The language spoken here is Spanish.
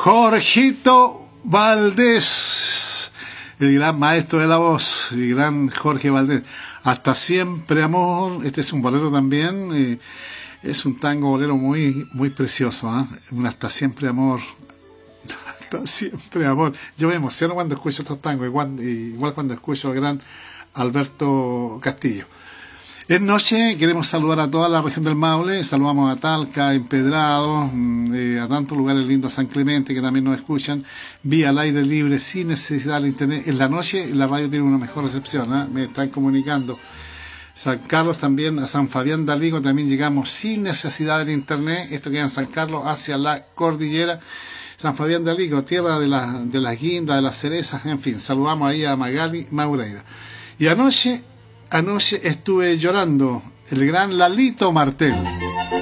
Jorgito Valdés, el gran maestro de la voz, el gran Jorge Valdés. Hasta siempre, amor. Este es un bolero también. Es un tango bolero muy, muy precioso. Un hasta siempre, amor. Hasta siempre, amor. Yo me emociono cuando escucho estos tangos, igual cuando escucho al gran Alberto Castillo. Es noche, queremos saludar a toda la región del Maule, saludamos a Talca, Empedrado, a tantos lugares lindos, San Clemente, que también nos escuchan, vía al aire libre, sin necesidad de internet. En la noche la radio tiene una mejor recepción, me están comunicando. San Carlos también, a San Fabián de Aligo también llegamos sin necesidad del internet, esto queda en San Carlos, hacia la cordillera. San Fabián de Aligo, tierra de las guindas, de las cerezas, en fin, saludamos ahí a Magali Maureira. Y anoche estuve llorando, el gran Lalito Martel.